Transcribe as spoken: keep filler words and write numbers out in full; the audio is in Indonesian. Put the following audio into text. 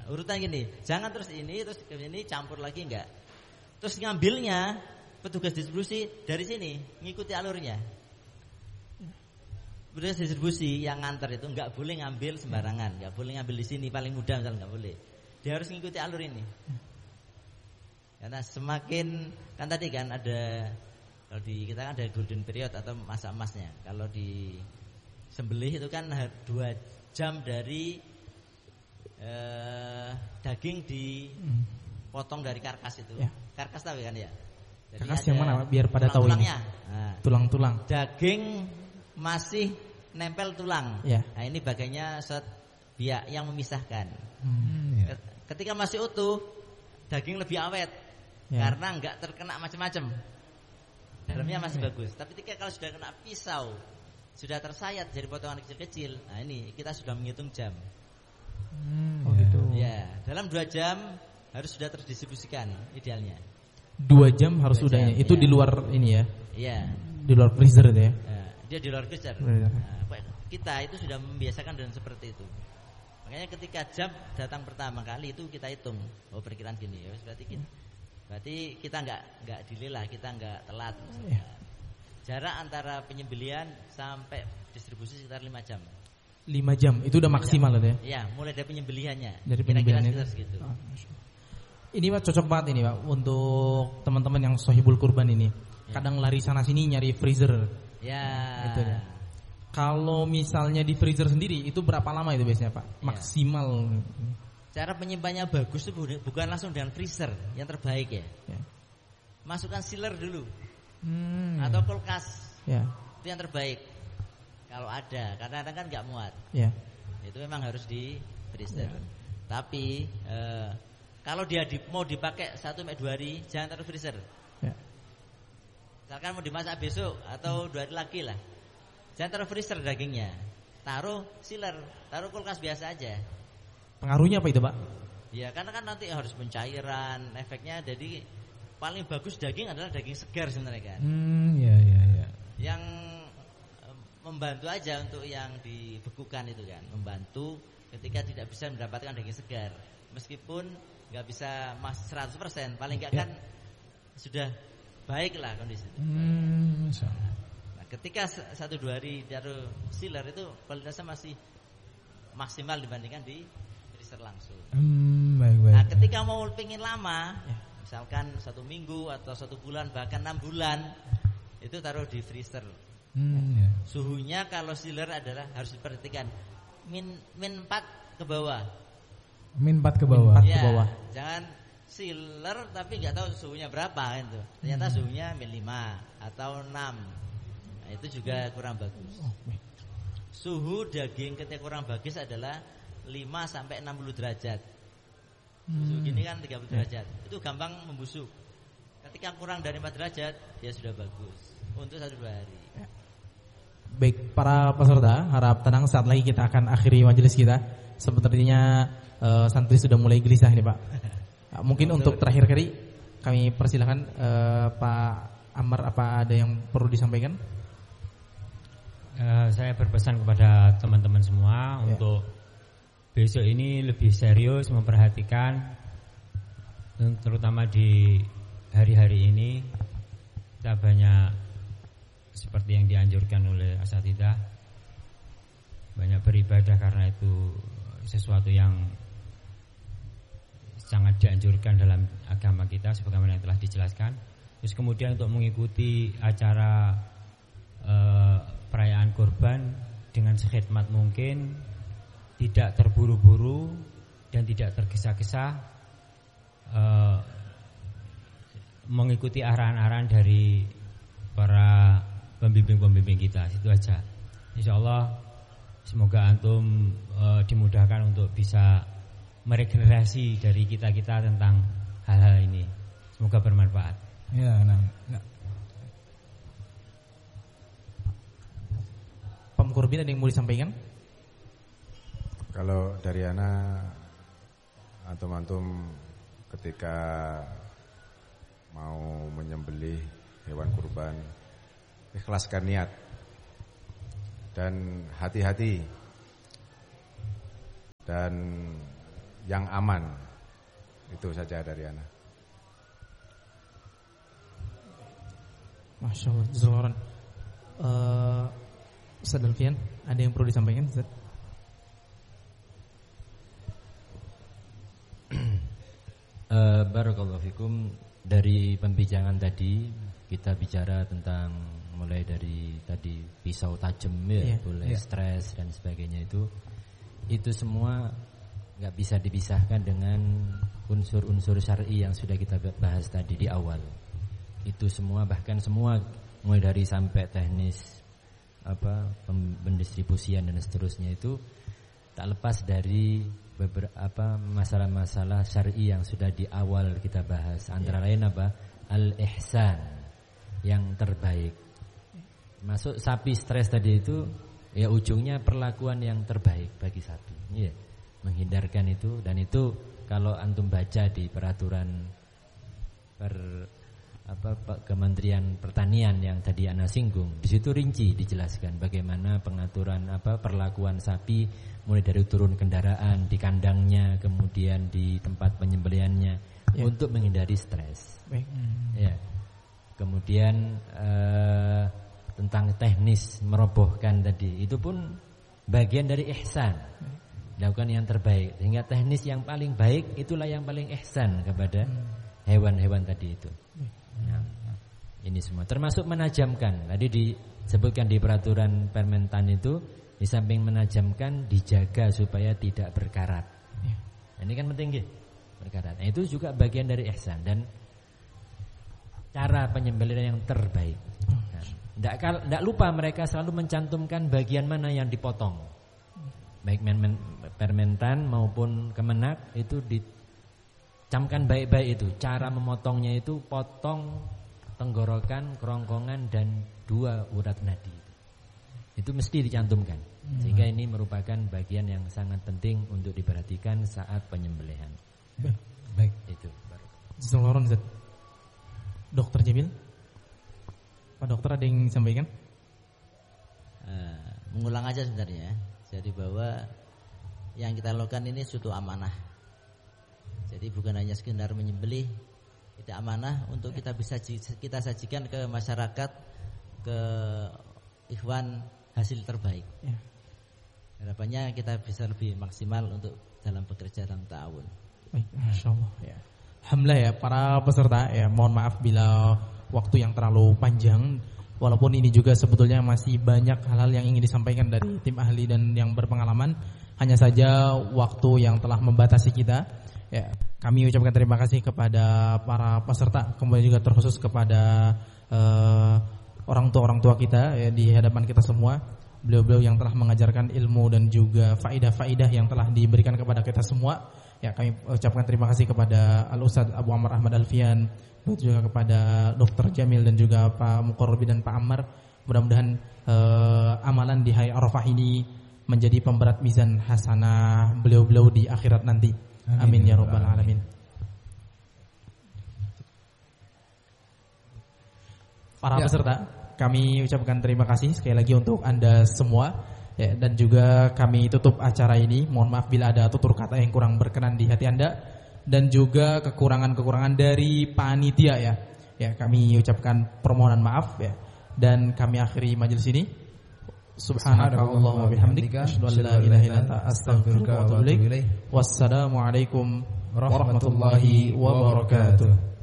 urutan gini, jangan terus ini terus ini campur lagi enggak. Terus ngambilnya petugas distribusi dari sini ngikuti alurnya. Petugas distribusi yang nganter itu enggak boleh ngambil sembarangan, enggak boleh ngambil di sini paling mudah misalnya enggak boleh. Dia harus ngikuti alur ini. Karena semakin kan tadi kan ada kalau di kita kan ada golden period atau masa emasnya. Kalau di sembelih itu kan dua jam dari eh, daging dipotong dari karkas itu. Ya. Karkas tahu kan ya? Jadi karkas yang mana biar pada tahu ini. Nah, tulang-tulang. Daging masih nempel tulang. Ya. Nah, ini bagiannya set biak yang memisahkan. Hmm, ya. Ketika masih utuh, daging lebih awet. Ya. Karena enggak terkena macam-macam. Dalamnya masih ya. Bagus. Tapi ketika kalau sudah kena pisau, sudah tersayat jadi potongan kecil-kecil. Nah, ini kita sudah menghitung jam. Hmm, oh gitu. Ya, dalam dua jam harus sudah terdistribusikan idealnya. Dua jam harus dua sudah jam, itu ya. Di luar ini ya? Iya. Di luar freezer itu ya? Ya, dia di luar freezer. Nah, kita itu sudah membiasakan dengan seperti itu. Makanya ketika jam datang pertama kali itu kita hitung. Oh, perkiraan gini ya, berarti kita berarti kita enggak enggak delay lah, kita enggak telat. Ya. Jarak antara penyembelihan sampai distribusi sekitar lima jam. lima jam, itu udah maksimal loh ya? Iya, mulai dari penyembelihannya. Dari penyembelihannya segitu. Oh, ini Pak cocok banget ini Pak untuk teman-teman yang sohibul kurban ini. Ya. Kadang lari sana sini nyari freezer. Ya. Gitu ya. Kalau misalnya di freezer sendiri itu berapa lama itu biasanya Pak? Ya. Maksimal. Cara penyimpannya bagus itu bukan langsung dengan freezer yang terbaik ya. Ya. Masukkan sealer dulu. Hmm, atau kulkas. Ya. Itu yang terbaik. Kalau ada, karena kadang kan nggak muat. Ya. Itu memang harus di freezer. Ya. Tapi eh, kalau dia di, mau dipakai satu sampai dua hari, jangan taruh freezer. Ya. Misalkan mau dimasak besok atau dua hari lagi lah, jangan taruh freezer dagingnya. Taruh sealer, taruh kulkas biasa aja. Pengaruhnya apa itu Pak? Ya karena kan nanti harus pencairan, efeknya jadi paling bagus daging adalah daging segar sebenarnya kan. Hmm, ya ya ya. Yang membantu aja untuk yang dibekukan itu kan, membantu ketika tidak bisa mendapatkan daging segar. Meskipun nggak bisa mas seratus persen, paling nggak ya. Kan sudah baik lah kondisi itu. Hmm, nah, ketika satu dua hari taruh sealer itu kualitasnya masih maksimal dibandingkan di freezer langsung. Hmm, baik, baik. Nah, ketika mau pingin lama, ya. Misalkan satu minggu atau satu bulan bahkan enam bulan, itu taruh di freezer. Hmm, ya. Suhunya kalau sealer adalah harus diperhatikan min min empat ke bawah. Min empat ke bawah. Ya, ke bawah. Jangan sealer tapi nggak tahu suhunya berapa itu. Ternyata hmm. suhunya min lima atau enam. Nah, itu juga kurang bagus. Suhu daging ketika kurang bagus adalah lima sampai enam puluh derajat. Hmm. Suhu gini kan tiga puluh derajat. Itu gampang membusuk. Ketika kurang dari empat derajat, dia sudah bagus untuk satu dua hari. Baik, para peserta, harap tenang, saat lagi kita akan akhiri majelis kita. Sepertinya uh, santri sudah mulai gelisah nih Pak. Uh, mungkin untuk terakhir kali kami persilakan uh, Pak Ammar, apa ada yang perlu disampaikan? Uh, saya berpesan kepada teman-teman semua ya. Untuk besok ini lebih serius memperhatikan, terutama di hari-hari ini kita banyak seperti yang dianjurkan oleh asatidzah, banyak beribadah karena itu sesuatu yang sangat dianjurkan dalam agama kita sebagaimana yang telah dijelaskan. Terus kemudian untuk mengikuti acara e, perayaan kurban dengan sekhidmat mungkin, tidak terburu-buru dan tidak tergesa-gesa, e, mengikuti arahan-arahan dari para pembimbing-pembimbing kita. Itu aja. Insyaallah semoga antum e, dimudahkan untuk bisa meregenerasi dari kita-kita tentang hal-hal ini. Semoga bermanfaat. Ya, nah. nah. Pak Mukurbin, ada yang mau disampaikan? Kalau dari ana antum-antum ketika mau menyembelih hewan kurban, ikhlaskan niat dan hati-hati, dan yang aman. Itu saja dari Ana. Masya Allah, jazakallahu uh, Ustaz Alfian, ada yang perlu disampaikan Ustaz? uh, Barakallahu fikum. Dari pembicaraan tadi kita bicara tentang mulai dari tadi pisau tajam ya, yeah, boleh yeah. stres dan sebagainya, itu itu semua nggak bisa dipisahkan dengan unsur-unsur syar'i yang sudah kita bahas tadi di awal. Itu semua, bahkan semua mulai dari sampai teknis apa pendistribusian dan seterusnya itu tak lepas dari beberapa masalah-masalah syar'i yang sudah di awal kita bahas. Antara lain apa? Al-ihsan, yang terbaik. Masuk sapi stres tadi itu ya ujungnya perlakuan yang terbaik bagi sapi. Iya. Menghindarkan itu, dan itu kalau antum baca di peraturan per apa Kementerian Pertanian yang tadi Ana singgung, di situ rinci dijelaskan bagaimana pengaturan apa perlakuan sapi mulai dari turun kendaraan di kandangnya, kemudian di tempat penyembelihannya ya, untuk menghindari stres. Baik. Ya. Kemudian eh, tentang teknis merobohkan tadi, itu pun bagian dari ihsan. Lakukan yang terbaik, sehingga teknis yang paling baik itulah yang paling ihsan kepada hewan-hewan tadi itu. Nah, ini semua termasuk menajamkan. Tadi disebutkan di peraturan Permentan itu, di samping menajamkan dijaga supaya tidak berkarat. Nah, ini kan penting ya, berkarat. Nah, itu juga bagian dari ihsan dan cara penyembelihan yang terbaik. Nah, tidak lupa mereka selalu mencantumkan bagian mana yang dipotong. Baik Permentan maupun Kemenak itu dicamkan baik-baik itu. Cara memotongnya itu potong tenggorokan, kerongkongan dan dua urat nadi. Itu mesti dicantumkan. Sehingga ini merupakan bagian yang sangat penting untuk diperhatikan saat penyembelihan. Baik, baik. Itu. Jazakallahu. Dokter Jamil, Pak Dokter ada yang disampaikan? Uh, mengulang aja sebenarnya. Jadi bahwa yang kita lakukan ini suatu amanah. Jadi bukan hanya sekedar menyembelih, itu amanah untuk kita bisa kita sajikan ke masyarakat, ke ikhwan hasil terbaik. Ya. Harapannya kita bisa lebih maksimal untuk dalam bekerja dalam ta'awun. Baik, Masya Allah. Ya. Alhamdulillah ya para peserta ya, mohon maaf bila waktu yang terlalu panjang. Walaupun ini juga sebetulnya masih banyak hal-hal yang ingin disampaikan dari tim ahli dan yang berpengalaman, hanya saja waktu yang telah membatasi kita. Ya, kami ucapkan terima kasih kepada para peserta, kemudian juga terkhusus kepada uh, orang tua orang tua kita ya, di hadapan kita semua. Beliau-beliau yang telah mengajarkan ilmu dan juga faidah-faidah yang telah diberikan kepada kita semua. Ya, kami ucapkan terima kasih kepada Al-Ustadz Abu Amr Ahmad Alfian, juga kepada Dokter Jamil dan juga Pak Muqarrabi dan Pak Ammar. Mudah-mudahan uh, amalan di hari Arafah ini menjadi pemberat mizan hasanah beliau-beliau di akhirat nanti. Amin, Amin ya rabbal alamin. Para ya. peserta, kami ucapkan terima kasih sekali lagi untuk Anda semua. Ya, dan juga kami tutup acara ini. Mohon maaf bila ada tutur kata yang kurang berkenan di hati Anda, dan juga kekurangan-kekurangan dari panitia ya. Ya, kami ucapkan permohonan maaf ya. Dan kami akhiri majelis ini. Subhanakallahumma wa bihamdika asyhadu an la ilaha illa anta astaghfiruka wa atubu ilaik. Wassalamualaikum warahmatullahi wabarakatuh.